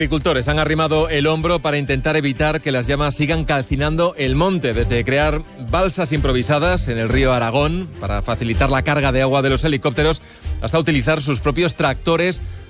Agricultores han arrimado el hombro para intentar evitar que las llamas sigan calcinando el monte, desde crear balsas improvisadas en el río Aragón para facilitar la carga de agua de los helicópteros hasta utilizar sus propios tractores